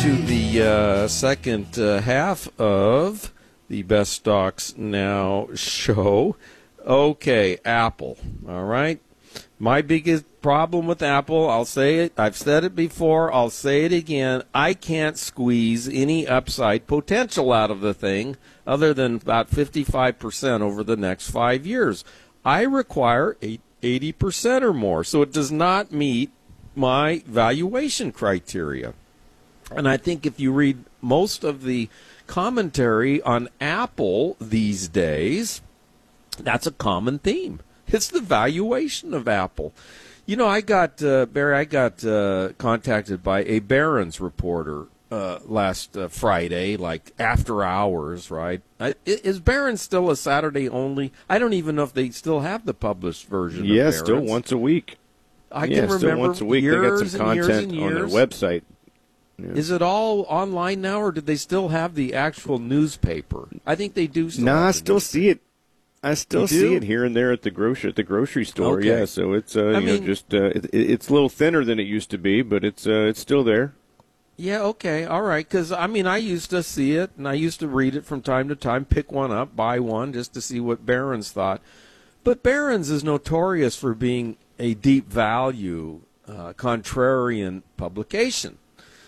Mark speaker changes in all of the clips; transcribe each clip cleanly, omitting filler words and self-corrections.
Speaker 1: to the second half of the Best Stocks Now show. Okay, Apple. All right. My biggest problem with Apple, I'll say it, I've said it before, I'll say it again, I can't squeeze any upside potential out of the thing other than about 55% over the next 5 years. I require 80% or more, so it does not meet my valuation criteria. And I think if you read most of the commentary on Apple these days, that's a common theme. It's the valuation of Apple. You know, Barry, I got contacted by a Barron's reporter last Friday, like after hours, right? Is Barron's still a Saturday only? I don't even know if they still have the published version of Barron's.
Speaker 2: Yeah, still once a week.
Speaker 1: I can remember
Speaker 2: still once a week. They got some content
Speaker 1: and
Speaker 2: on their website. Yeah.
Speaker 1: Is it all online now, or do they still have the actual newspaper? I think they do still.
Speaker 2: No,
Speaker 1: have
Speaker 2: I still see it. I still see it here and there at the grocery store.
Speaker 1: Okay.
Speaker 2: Yeah, so it's it's a little thinner than it used to be, but it's still there.
Speaker 1: Yeah, okay, all right. Because I used to see it, and I used to read it from time to time, pick one up, buy one, just to see what Barron's thought. But Barron's is notorious for being a deep value, contrarian publication.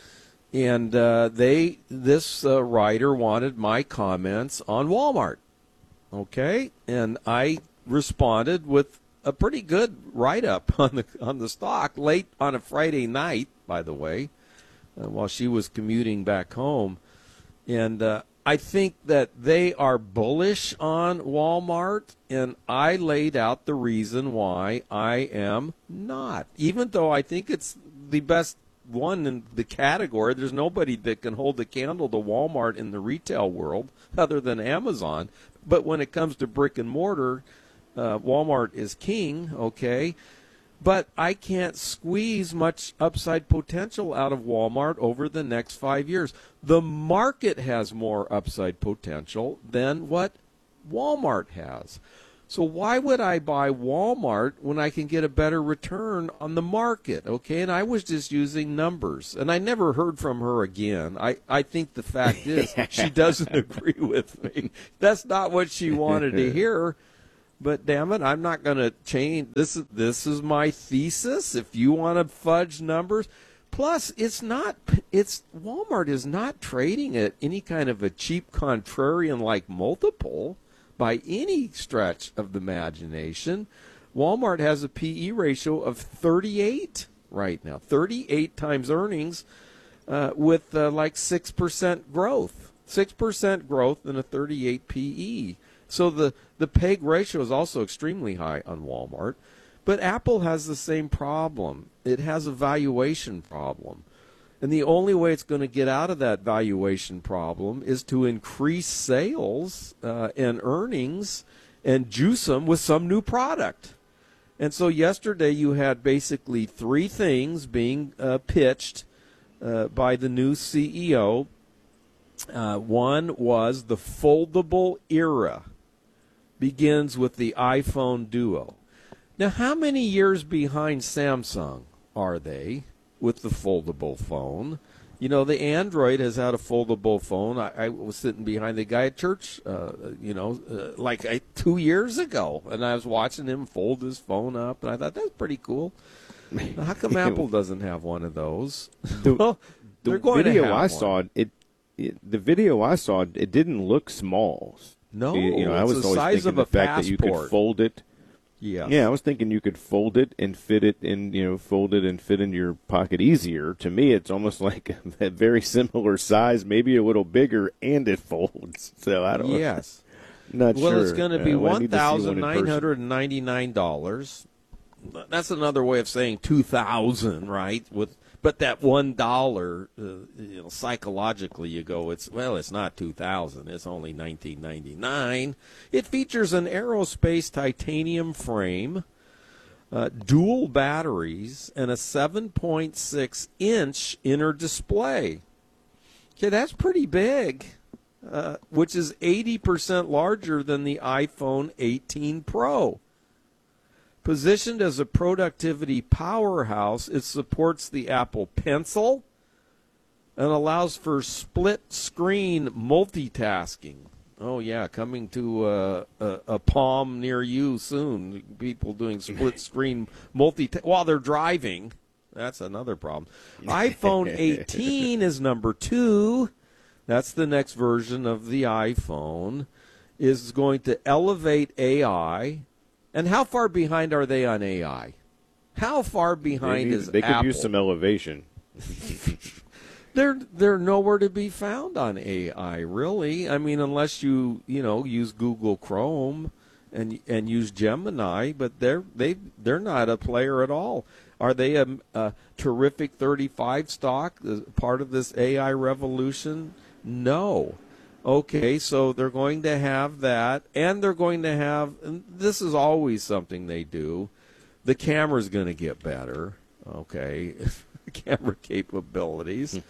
Speaker 1: And this writer wanted my comments on Walmart, okay? And I responded with a pretty good write-up on the stock late on a Friday night, by the way, while she was commuting back home. And I think that they are bullish on Walmart, and I laid out the reason why I am not, even though I think it's the best one in the category. There's nobody that can hold a candle to Walmart in the retail world other than Amazon. But when it comes to brick and mortar, Walmart is king, okay? But I can't squeeze much upside potential out of Walmart over the next 5 years. The market has more upside potential than what Walmart has. So why would I buy Walmart when I can get a better return on the market, okay? And I was just using numbers, and I never heard from her again. I think the fact is she doesn't agree with me. That's not what she wanted to hear, but damn it, I'm not going to change. This is my thesis. If you want to fudge numbers, plus Walmart is not trading at any kind of a cheap contrarian-like multiple by any stretch of the imagination. Walmart has a P/E ratio of 38 right now, 38 times earnings with like 6% growth. 6% growth and a 38 P/E. So the PEG ratio is also extremely high on Walmart. But Apple has the same problem. It has a valuation problem. And the only way it's going to get out of that valuation problem is to increase sales and earnings and juice them with some new product. And so yesterday you had basically three things being pitched by the new CEO. One was the foldable era. Begins with the iPhone Duo. Now, how many years behind Samsung are they with the foldable phone? You know, the Android has had a foldable phone. I was sitting behind the guy at church, 2 years ago, and I was watching him fold his phone up, and I thought, that's pretty cool. Now, how come Apple doesn't have one of those? Well, they're going to have one.
Speaker 2: The video I saw, it didn't look small.
Speaker 1: No,
Speaker 2: I was always thinking the fact that you could fold it. Yeah, I was thinking you could fold it and fit it in, fold it and fit in your pocket easier. To me, it's almost like a very similar size, maybe a little bigger, and it folds. So I don't.
Speaker 1: Yes.
Speaker 2: Not sure.
Speaker 1: Well, it's going to be $1,999. That's another way of saying 2,000, right? But that $1, psychologically you go, it's not 2,000, it's only $19.99. It features an aerospace titanium frame, dual batteries, and a 7.6-inch inner display. Okay, that's pretty big, which is 80% larger than the iPhone 18 Pro. Positioned as a productivity powerhouse, it supports the Apple Pencil, and allows for split-screen multitasking. Oh, yeah, coming to a Palm near you soon. People doing split-screen while they're driving. That's another problem. iPhone 18 is number 2. That's the next version of the iPhone. Is going to elevate AI. And how far behind are they on AI? How far behind is
Speaker 2: they could
Speaker 1: Apple?
Speaker 2: Use some elevation.
Speaker 1: They're nowhere to be found on AI, really. I mean, unless you use Google Chrome and use Gemini, but they're not a player at all. Are they a terrific 35 stock, part of this AI revolution? No. Okay, so they're going to have that, and they're going to have, and this is always something they do, the camera's going to get better, okay, camera capabilities,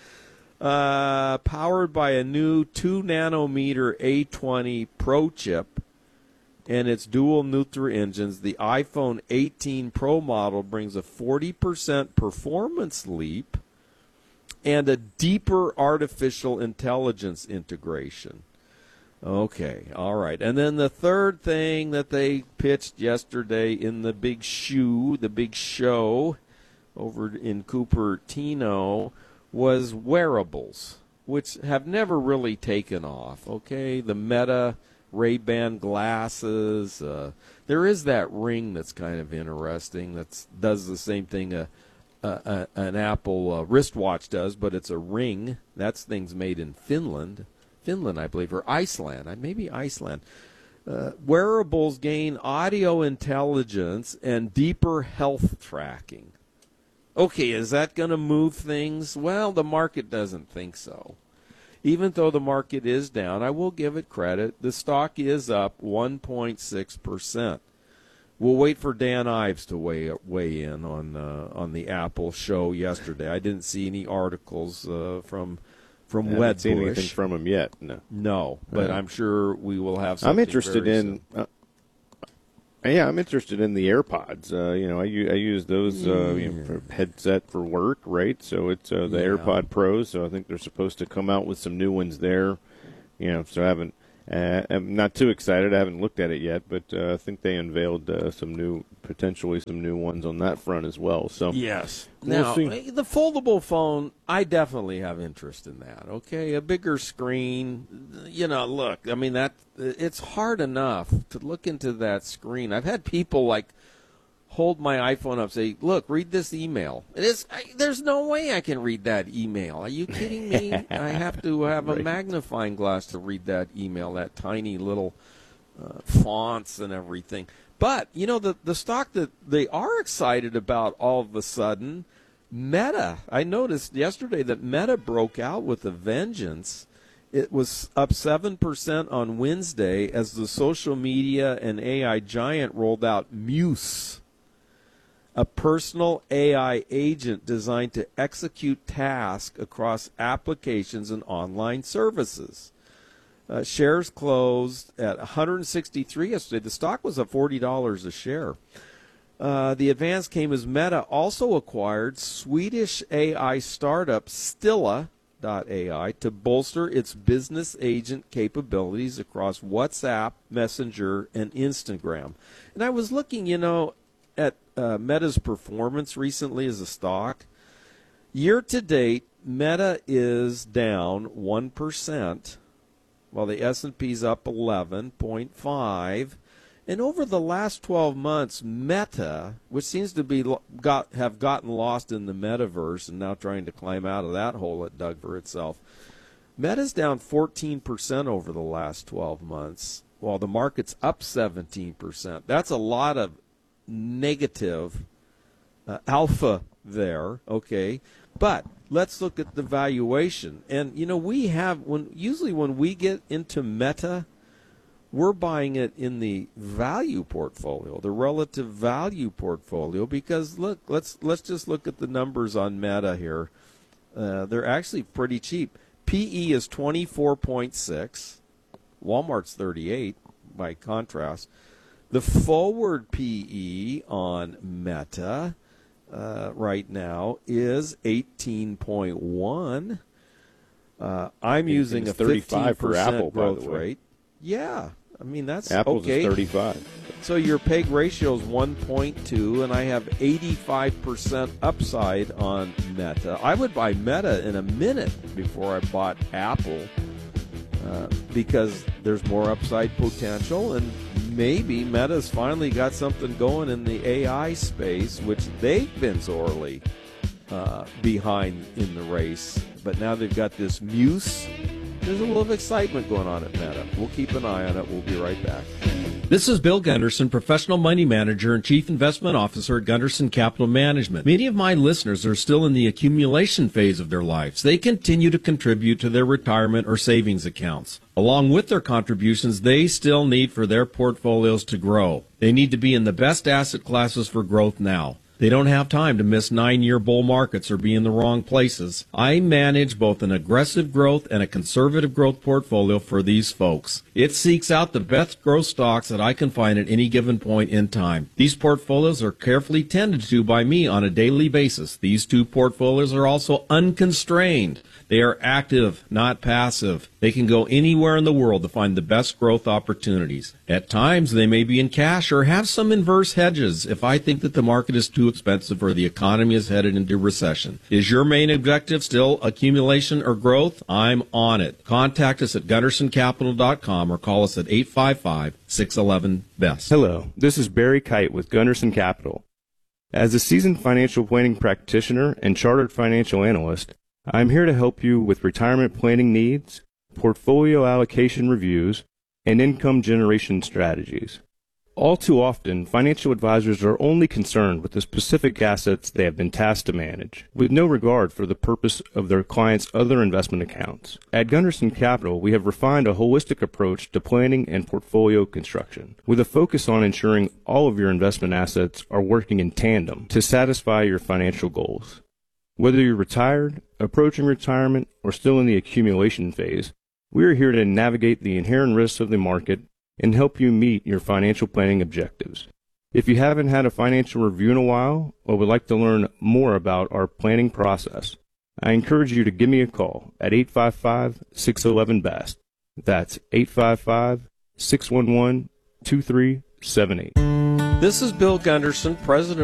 Speaker 1: powered by a new 2-nanometer A20 Pro chip and its dual Nutra engines. The iPhone 18 Pro model brings a 40% performance leap and a deeper artificial intelligence integration. Okay, all right. And then the third thing that they pitched yesterday in the big show over in Cupertino was wearables, which have never really taken off. Okay, the Meta Ray-Ban glasses. There is that ring that's kind of interesting that does the same thing an Apple wristwatch does, but it's a ring. That thing's made in Finland, I believe, or Iceland. Maybe Iceland. Wearables gain audio intelligence and deeper health tracking. Okay, is that going to move things? Well, the market doesn't think so. Even though the market is down, I will give it credit. The stock is up 1.6%. We'll wait for Dan Ives to weigh in on the Apple show yesterday. I didn't see any articles from Wedbush.
Speaker 2: I haven't seen anything from him yet.
Speaker 1: No, but I'm sure we will have something.
Speaker 2: I'm interested in. I'm interested in the AirPods. I use those for headset for work, right? So it's the AirPod Pros. So I think they're supposed to come out with some new ones there. So I'm not too excited. I haven't looked at it yet, but I think they unveiled potentially some new ones on that front as well. So
Speaker 1: yes.
Speaker 2: We'll see.
Speaker 1: Now, the foldable phone, I definitely have interest in that. Okay, a bigger screen. Look, I mean it's hard enough to look into that screen. I've had people hold my iPhone up, say, "Look, read this email." There's no way I can read that email. Are you kidding me? I have to have a magnifying glass to read that email, that tiny little fonts and everything. But, the stock that they are excited about all of a sudden, Meta. I noticed yesterday that Meta broke out with a vengeance. It was up 7% on Wednesday as the social media and AI giant rolled out Muse, a personal AI agent designed to execute tasks across applications and online services. Shares closed at $163 yesterday. The stock was up $40 a share. The advance came as Meta also acquired Swedish AI startup Stilla.ai to bolster its business agent capabilities across WhatsApp, Messenger, and Instagram. And I was looking, at Meta's performance recently as a stock. Year to date, Meta is down 1%, while the S&P's up 11.5%. And over the last 12 months, Meta, which seems to have gotten lost in the metaverse and now trying to climb out of that hole it dug for itself, Meta's down 14% over the last 12 months, while the market's up 17%. That's a lot of negative alpha there, okay? But let's look at the valuation. And, usually when we get into Meta, we're buying it in the value portfolio, the relative value portfolio, because, look, let's just look at the numbers on Meta here. They're actually pretty cheap. PE is 24.6. Walmart's 38, by contrast. The forward PE on Meta right now is 18.1. I'm using a
Speaker 2: 35 for Apple,
Speaker 1: growth
Speaker 2: by the way.
Speaker 1: rate. Yeah, I mean that's
Speaker 2: Apple's
Speaker 1: okay.
Speaker 2: is 35.
Speaker 1: So your PEG ratio is 1.2, and I have 85% upside on Meta. I would buy Meta in a minute before I bought Apple because there's more upside potential, and maybe Meta's finally got something going in the AI space, which they've been sorely behind in the race. But now they've got this Muse. There's a little excitement going on at Meta. We'll keep an eye on it. We'll be right back.
Speaker 3: This is Bill Gunderson, Professional Money Manager and Chief Investment Officer at Gunderson Capital Management. Many of my listeners are still in the accumulation phase of their lives. They continue to contribute to their retirement or savings accounts. Along with their contributions, they still need for their portfolios to grow. They need to be in the best asset classes for growth now. They don't have time to miss 9-year bull markets or be in the wrong places. I manage both an aggressive growth and a conservative growth portfolio for these folks. It seeks out the best growth stocks that I can find at any given point in time. These portfolios are carefully tended to by me on a daily basis. These two portfolios are also unconstrained. They are active, not passive. They can go anywhere in the world to find the best growth opportunities. At times, they may be in cash or have some inverse hedges if I think that the market is too expensive or the economy is headed into recession. Is your main objective still accumulation or growth? I'm on it. Contact us at GundersonCapital.com or call us at 855-611-BEST.
Speaker 4: Hello, this is Barry Kite with Gunderson Capital. As a seasoned financial planning practitioner and chartered financial analyst, I'm here to help you with retirement planning needs, portfolio allocation reviews, and income generation strategies. All too often, financial advisors are only concerned with the specific assets they have been tasked to manage, with no regard for the purpose of their clients' other investment accounts. At Gunderson Capital, we have refined a holistic approach to planning and portfolio construction, with a focus on ensuring all of your investment assets are working in tandem to satisfy your financial goals. Whether you're retired, approaching retirement, or still in the accumulation phase, we are here to navigate the inherent risks of the market and help you meet your financial planning objectives. If you haven't had a financial review in a while or would like to learn more about our planning process, I encourage you to give me a call at 855-611-BEST. That's 855-611-2378.
Speaker 1: This is Bill Gunderson, President